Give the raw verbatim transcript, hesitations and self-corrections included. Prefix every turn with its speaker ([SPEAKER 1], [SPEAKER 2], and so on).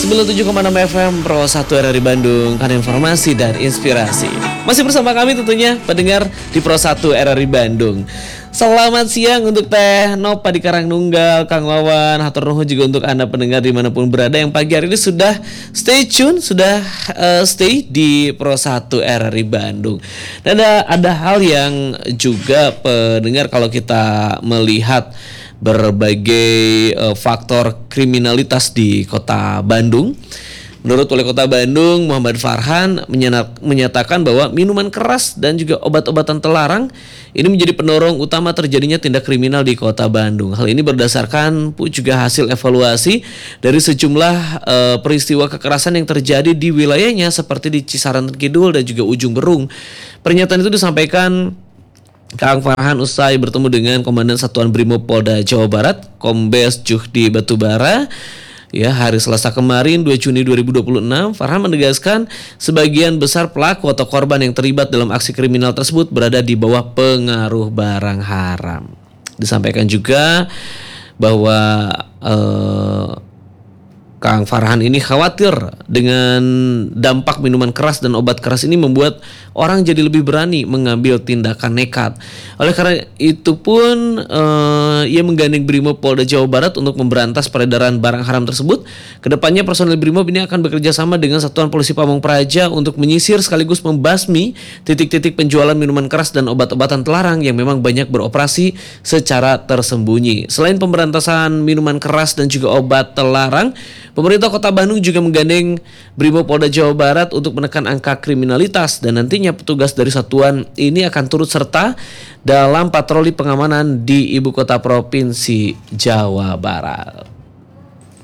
[SPEAKER 1] sembilan puluh tujuh koma enam F M Pro satu R R I Bandung, kan informasi dan inspirasi. Masih bersama kami tentunya pendengar di Pro satu R R I Bandung. Selamat siang untuk Teh Nopa di Karangnunggal, Kang Wawan, hatur nuhun juga untuk Anda pendengar dimanapun berada yang pagi hari ini sudah stay tune, sudah uh, stay di Pro satu R R I Bandung. Dan ada, ada hal yang juga pendengar kalau kita melihat berbagai uh, faktor kriminalitas di Kota Bandung. Menurut Wali Kota Bandung Muhammad Farhan menyatakan bahwa minuman keras dan juga obat-obatan terlarang ini menjadi pendorong utama terjadinya tindak kriminal di Kota Bandung. Hal ini berdasarkan juga hasil evaluasi dari sejumlah uh, peristiwa kekerasan yang terjadi di wilayahnya seperti di Cisaran Kidul dan juga Ujung Berung. Pernyataan itu disampaikan Kang Farhan usai bertemu dengan Komandan Satuan Brimob Polda Jawa Barat, Kombes Juhdi Batubara. Ya, hari Selasa kemarin dua Juni dua ribu dua puluh enam, Farhan menegaskan sebagian besar pelaku atau korban yang terlibat dalam aksi kriminal tersebut berada di bawah pengaruh barang haram. Disampaikan juga bahwa eh, Kang Farhan ini khawatir dengan dampak minuman keras dan obat keras ini membuat orang jadi lebih berani mengambil tindakan nekat. Oleh karena itu pun uh, ia menggandeng Brimob Polda Jawa Barat untuk memberantas peredaran barang haram tersebut. Kedepannya personel Brimob ini akan bekerja sama dengan Satuan Polisi Pamong Praja untuk menyisir sekaligus membasmi titik-titik penjualan minuman keras dan obat-obatan terlarang yang memang banyak beroperasi secara tersembunyi. Selain pemberantasan minuman keras dan juga obat terlarang, pemerintah Kota Bandung juga menggandeng Brimob Polda Jawa Barat untuk menekan angka kriminalitas dan nantinya petugas dari satuan ini akan turut serta dalam patroli pengamanan di ibu kota provinsi Jawa Barat.